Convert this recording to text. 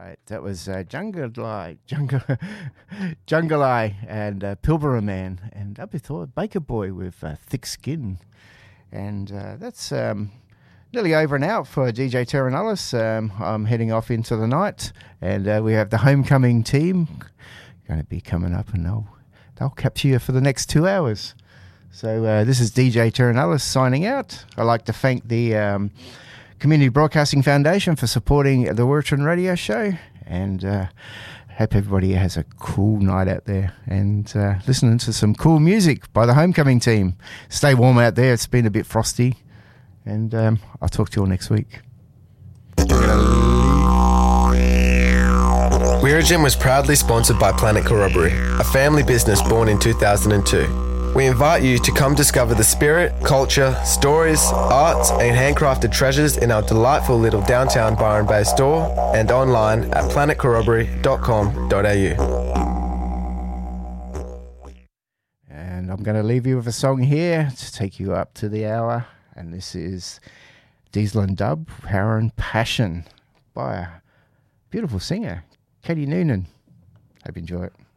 Right, that was Jungle Eye and Pilbara Man, and up before Baker Boy with Thick Skin. And that's nearly over and out for DJ Terranullis. I'm heading off into the night, and we have the Homecoming team going to be coming up, and they'll capture you for the next 2 hours. So this is DJ Terranullis signing out. I'd like to thank the Community Broadcasting Foundation for supporting the Warrington Radio Show, and hope everybody has a cool night out there and listening to some cool music by the Homecoming team. Stay warm out there. It's been a bit frosty, and I'll talk to you all next week. Weirigin was proudly sponsored by Planet Corroboree, a family business born in 2002. We invite you to come discover the spirit, culture, stories, arts and handcrafted treasures in our delightful little downtown Byron Bay store and online at planetcorroboree.com.au. And I'm going to leave you with a song here to take you up to the hour, and this is Diesel and Dub, Power and Passion by a beautiful singer, Katie Noonan. Hope you enjoy it.